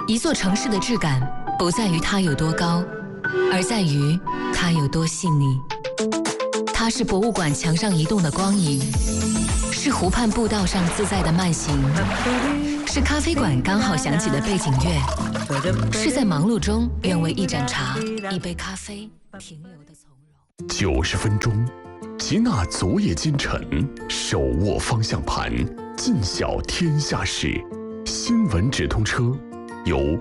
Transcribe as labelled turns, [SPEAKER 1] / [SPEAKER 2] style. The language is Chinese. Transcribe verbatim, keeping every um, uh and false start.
[SPEAKER 1] 一座城市的质感不在于它有多高，而在于它有多细腻。它是博物馆墙上移动的光影，是湖畔步道上自在的慢行，是咖啡馆刚好响起的背景乐，是在忙碌中愿为一盏茶、一杯咖啡停留的从容。
[SPEAKER 2] 九十分钟，集纳昨夜今晨，手握方向盘，尽晓天下事。新闻直通车由